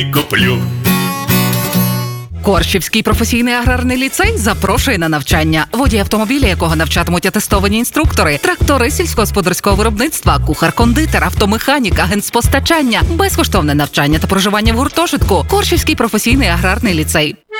куплю. Коршівський професійний аграрний ліцей запрошує на навчання. Водій автомобіля, якого навчатимуть атестовані інструктори, трактори сільськогосподарського виробництва, кухар-кондитер, автомеханік, агент з постачання, безкоштовне навчання та проживання в гуртожитку. Коршівський професійний аграрний ліцей.